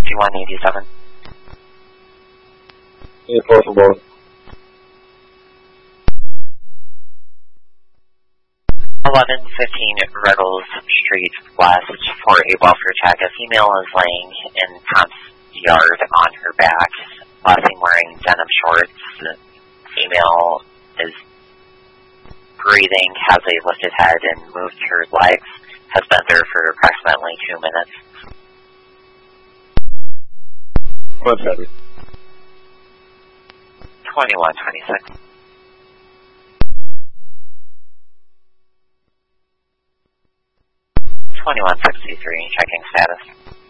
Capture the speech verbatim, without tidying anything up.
fifty-one eighty-seven. eight four for both. eleven fifteen Ruggles Street West for a welfare check. A female is laying in Tom's yard on her back, last seen wearing denim shorts. The female is breathing, has a lifted head, and moved her legs. Has been there for approximately two minutes. What's heavy? twenty-one twenty-six. twenty-one sixty-three, checking status.